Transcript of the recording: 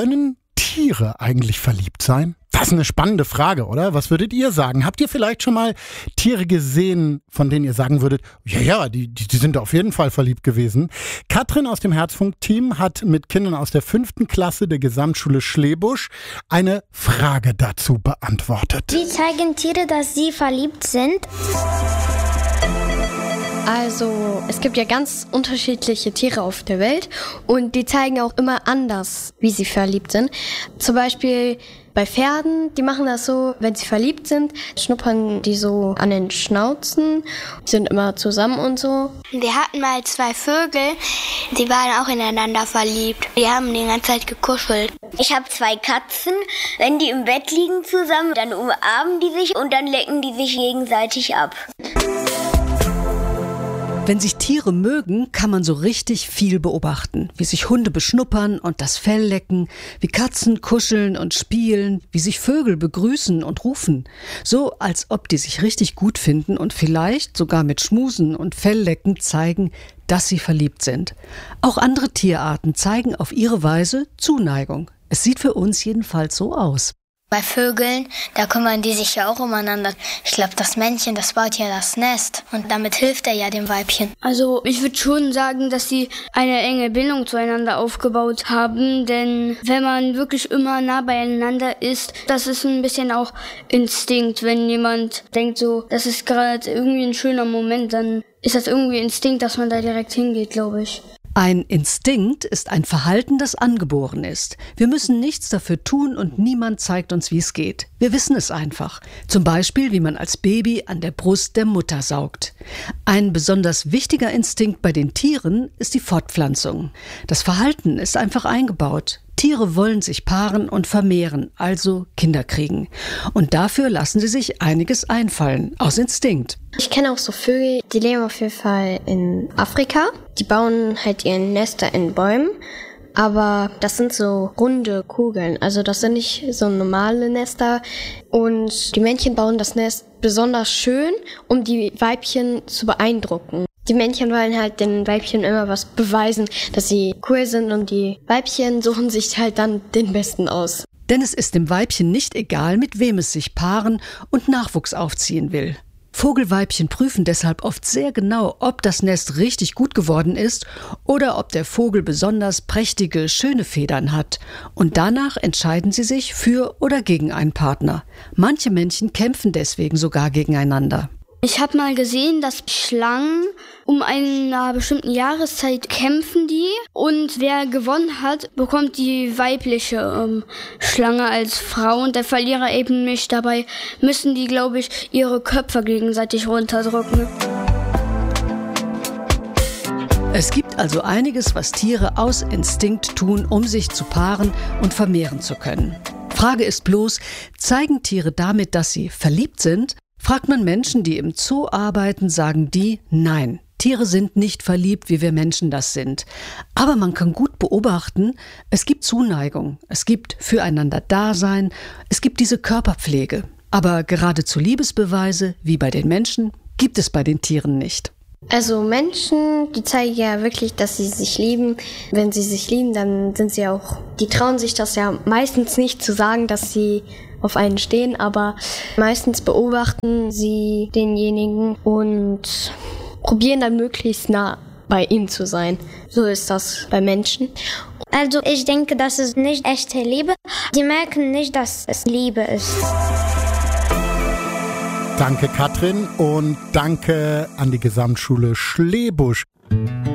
Können Tiere eigentlich verliebt sein? Das ist eine spannende Frage, oder? Was würdet ihr sagen? Habt ihr vielleicht schon mal Tiere gesehen, von denen ihr sagen würdet, die sind auf jeden Fall verliebt gewesen? Katrin aus dem Herzfunk-Team hat mit Kindern aus der 5. Klasse der Gesamtschule Schlebusch eine Frage dazu beantwortet. Wie zeigen Tiere, dass sie verliebt sind? Also, es gibt ja ganz unterschiedliche Tiere auf der Welt und die zeigen auch immer anders, wie sie verliebt sind. Zum Beispiel bei Pferden, die machen das so, wenn sie verliebt sind, schnuppern die so an den Schnauzen, sind immer zusammen und so. Wir hatten mal 2 Vögel, die waren auch ineinander verliebt. Die haben die ganze Zeit gekuschelt. Ich habe 2 Katzen, wenn die im Bett liegen zusammen, dann umarmen die sich und dann lecken die sich gegenseitig ab. Wenn sich Tiere mögen, kann man so richtig viel beobachten. Wie sich Hunde beschnuppern und das Fell lecken, wie Katzen kuscheln und spielen, wie sich Vögel begrüßen und rufen. So, als ob die sich richtig gut finden und vielleicht sogar mit Schmusen und Felllecken zeigen, dass sie verliebt sind. Auch andere Tierarten zeigen auf ihre Weise Zuneigung. Es sieht für uns jedenfalls so aus. Bei Vögeln, da kümmern die sich ja auch umeinander. Ich glaube, das Männchen, das baut ja das Nest und damit hilft er ja dem Weibchen. Also ich würde schon sagen, dass sie eine enge Bindung zueinander aufgebaut haben, denn wenn man wirklich immer nah beieinander ist, das ist ein bisschen auch Instinkt. Wenn jemand denkt so, das ist gerade irgendwie ein schöner Moment, dann ist das irgendwie Instinkt, dass man da direkt hingeht, glaube ich. Ein Instinkt ist ein Verhalten, das angeboren ist. Wir müssen nichts dafür tun und niemand zeigt uns, wie es geht. Wir wissen es einfach. Zum Beispiel, wie man als Baby an der Brust der Mutter saugt. Ein besonders wichtiger Instinkt bei den Tieren ist die Fortpflanzung. Das Verhalten ist einfach eingebaut. Tiere wollen sich paaren und vermehren, also Kinder kriegen. Und dafür lassen sie sich einiges einfallen, aus Instinkt. Ich kenne auch so Vögel, die leben auf jeden Fall in Afrika. Die bauen halt ihre Nester in Bäumen. Aber das sind so runde Kugeln, also das sind nicht so normale Nester. Und die Männchen bauen das Nest besonders schön, um die Weibchen zu beeindrucken. Die Männchen wollen halt den Weibchen immer was beweisen, dass sie cool sind und die Weibchen suchen sich halt dann den Besten aus. Denn es ist dem Weibchen nicht egal, mit wem es sich paaren und Nachwuchs aufziehen will. Vogelweibchen prüfen deshalb oft sehr genau, ob das Nest richtig gut geworden ist oder ob der Vogel besonders prächtige, schöne Federn hat. Und danach entscheiden sie sich für oder gegen einen Partner. Manche Männchen kämpfen deswegen sogar gegeneinander. Ich habe mal gesehen, dass Schlangen um einer bestimmten Jahreszeit kämpfen die und wer gewonnen hat, bekommt die weibliche Schlange als Frau und der Verlierer eben nicht. Dabei müssen die, glaube ich, ihre Köpfe gegenseitig runterdrücken. Es gibt also einiges, was Tiere aus Instinkt tun, um sich zu paaren und vermehren zu können. Frage ist bloß, zeigen Tiere damit, dass sie verliebt sind? Fragt man Menschen, die im Zoo arbeiten, sagen die, nein, Tiere sind nicht verliebt, wie wir Menschen das sind. Aber man kann gut beobachten, es gibt Zuneigung, es gibt Füreinander-Dasein, es gibt diese Körperpflege. Aber geradezu Liebesbeweise, wie bei den Menschen, gibt es bei den Tieren nicht. Also Menschen, die zeigen ja wirklich, dass sie sich lieben. Wenn sie sich lieben, dann sind sie auch, die trauen sich das ja meistens nicht zu sagen, dass sie auf einen stehen, aber meistens beobachten sie denjenigen und probieren dann möglichst nah bei ihm zu sein. So ist das bei Menschen. Also ich denke, das ist nicht echte Liebe. Die merken nicht, dass es Liebe ist. Danke Katrin und danke an die Gesamtschule Schlebusch.